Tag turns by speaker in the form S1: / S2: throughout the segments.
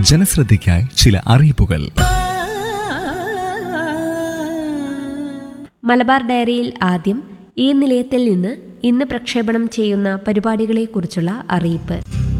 S1: ജനശ്രദ്ധയ്ക്കായി ചില അറിയിപ്പുകൾ.
S2: മലബാർ ഡയറിയിൽ ആദ്യം ഈ നിലയത്തിൽ നിന്ന് ഇന്ന് പ്രക്ഷേപണം ചെയ്യുന്ന പരിപാടികളെക്കുറിച്ചുള്ള അറിയിപ്പ്.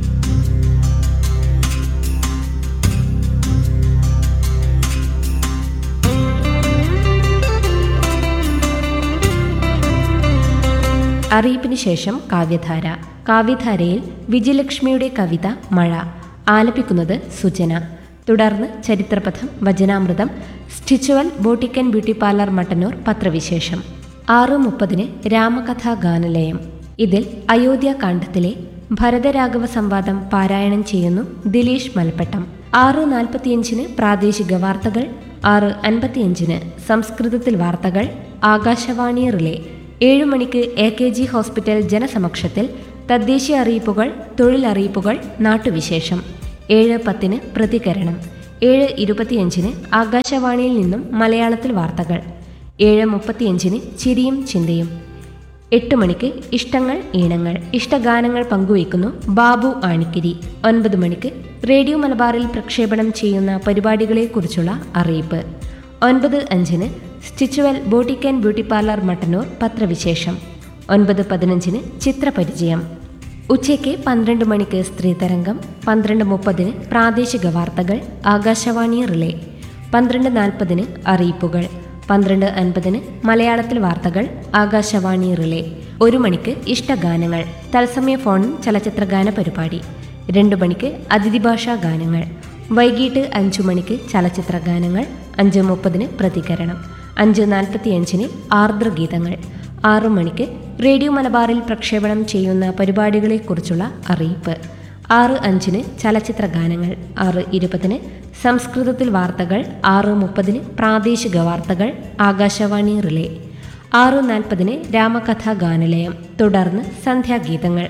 S2: അറിയിപ്പിന് ശേഷം കാവ്യധാര. കാവ്യധാരയിൽ വിജയലക്ഷ്മിയുടെ കവിത മഴ ആലപിക്കുന്നത് സുജന. തുടർന്ന് ചരിത്രപഥം, വചനാമൃതം, സ്റ്റിച്ചുവൽ boutique and beauty parlour Mattannur പത്രവിശേഷം. 6:30 രാമകഥാ ഗാനലയം. ഇതിൽ അയോധ്യാകാന്ഡത്തിലെ ഭരതരാഘവ സംവാദം പാരായണം ചെയ്യുന്നു ദിലീഷ് മലപ്പട്ടം. 6:45 പ്രാദേശിക വാർത്തകൾ. 6:55 സംസ്കൃതത്തിൽ വാർത്തകൾ, ആകാശവാണി റിലേ. 7 മണിക്ക് AKG ഹോസ്പിറ്റൽ ജനസമക്ഷത്തിൽ തദ്ദേശീയ അറിയിപ്പുകൾ, തൊഴിലറിയിപ്പുകൾ, നാട്ടുവിശേഷം. 7:10 പ്രതികരണം. 7:25 ആകാശവാണിയിൽ നിന്നും മലയാളത്തിൽ വാർത്തകൾ. 7:35 ചിരിയും ചിന്തയും. 8 മണിക്ക് ഇഷ്ടങ്ങൾ ഈണങ്ങൾ, ഇഷ്ടഗാനങ്ങൾ പങ്കുവയ്ക്കുന്നു ബാബു ആണിക്കിരി. 9 മണിക്ക് റേഡിയോ മലബാറിൽ പ്രക്ഷേപണം ചെയ്യുന്ന പരിപാടികളെക്കുറിച്ചുള്ള അറിയിപ്പ്. 9:05 സ്റ്റിച്ചുവൽ boutique and beauty parlour Mattannur പത്രവിശേഷം. 9:15 ചിത്രപരിചയം. ഉച്ചയ്ക്ക് 12 മണിക്ക് സ്ത്രീതരംഗം. 12:30 പ്രാദേശിക വാർത്തകൾ, ആകാശവാണി റിലേ. 12:40 അറിയിപ്പുകൾ. 12:50 മലയാളത്തിൽ വാർത്തകൾ, ആകാശവാണി റിലേ. 1 മണിക്ക് ഇഷ്ടഗാനങ്ങൾ, തത്സമയ ഫോൺ ചലച്ചിത്രഗാന പരിപാടി. 2 മണിക്ക് അതിഥിഭാഷാ ഗാനങ്ങൾ. വൈകിട്ട് 5 മണിക്ക് ചലച്ചിത്രഗാനങ്ങൾ. 5:30 പ്രതികരണം. 5:45 ആർദ്രഗീതങ്ങൾ. 6 മണിക്ക് റേഡിയോ മലബാറിൽ പ്രക്ഷേപണം ചെയ്യുന്ന പരിപാടികളെക്കുറിച്ചുള്ള അറിയിപ്പ്. 6:05 ചലച്ചിത്രഗാനങ്ങൾ. 6:20 സംസ്കൃതത്തിൽ വാർത്തകൾ. 6:30 പ്രാദേശിക വാർത്തകൾ, ആകാശവാണി റിലേ. 6:40 രാമകഥാ ഗാനലയം. തുടർന്ന് സന്ധ്യാഗീതങ്ങൾ.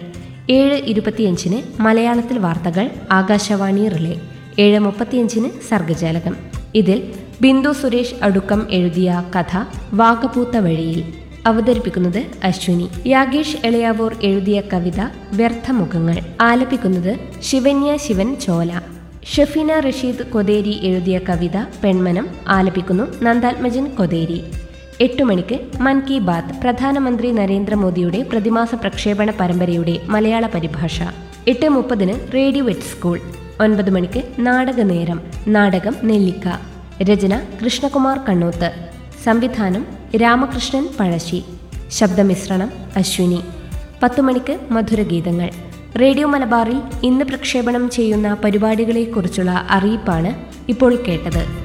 S2: 7:25 മലയാളത്തിൽ വാർത്തകൾ, ആകാശവാണി റിലേ. 7:35 സർഗജാലകം. ഇതിൽ ബിന്ദു സുരേഷ് അടുക്കം എഴുതിയ കഥ വാകപൂത്ത വഴിയിൽ. അവതരിപ്പിക്കുന്നത് അശ്വിനി. യാഗേഷ് എളയാവൂർ എഴുതിയ കവിത വ്യർത്ഥമുഖങ്ങൾ. ആലപിക്കുന്നത് ശിവന്യ ശിവൻ ചോല. ഷഫീന റഷീദ് കൊതേരി എഴുതിയ കവിത പെൺമനം. ആലപിക്കുന്നു നന്ദാത്മജൻ കൊതേരി. 8 മണിക്ക് മൻ കി ബാത്ത്, പ്രധാനമന്ത്രി നരേന്ദ്രമോദിയുടെ പ്രതിമാസ പ്രക്ഷേപണ പരമ്പരയുടെ മലയാള പരിഭാഷ. 8:30 റേഡിയോ എറ്റ് സ്കൂൾ. 9 മണിക്ക് നാടകനേരം. നാടകം നെല്ലിക്ക. രചന കൃഷ്ണകുമാർ കണ്ണൂത്ത്. സംവിധാനം രാമകൃഷ്ണൻ പഴശ്ശി. ശബ്ദമിശ്രണം അശ്വിനി. 10 മണിക്ക് മധുരഗീതങ്ങൾ. റേഡിയോ മലബാറിൽ ഇന്ന് പ്രക്ഷേപണം ചെയ്യുന്ന പരിപാടികളെക്കുറിച്ചുള്ള അറിയിപ്പാണ് ഇപ്പോൾ കേട്ടത്.